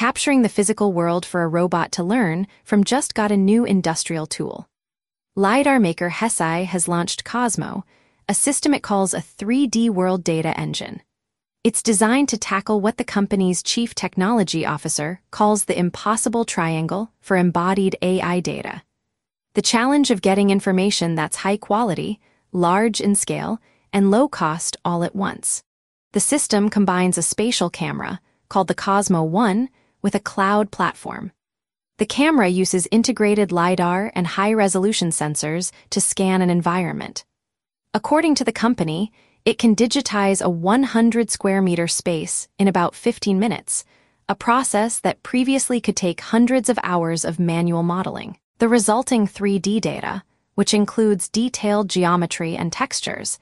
capturing the physical world for a robot to learn from just got a new industrial tool. LiDAR maker Hesai has launched Cosmo, a system it calls a 3D world data engine. It's designed to tackle what the company's chief technology officer calls the impossible triangle for embodied AI data. The challenge of getting information that's high quality, large in scale, and low cost all at once. The system combines a spatial camera, called the Cosmo One, with a cloud platform. The camera uses integrated LiDAR and high-resolution sensors to scan an environment. According to the company, it can digitize a 100-square-meter space in about 15 minutes, a process that previously could take hundreds of hours of manual modeling. The resulting 3D data, which includes detailed geometry and textures,